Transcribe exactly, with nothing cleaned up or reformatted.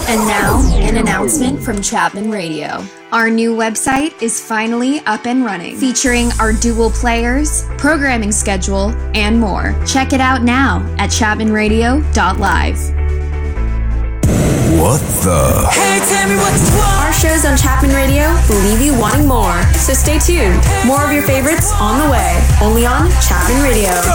And now, an announcement from Chapman Radio. Our new website is finally up and running, featuring our dual players, programming schedule, and more. Check it out now at chapman radio dot live. What the? Hey, tell me what you want. Our shows on Chapman Radio will leave you wanting more, so stay tuned. More of your favorites on the way, only on Chapman Radio. Go,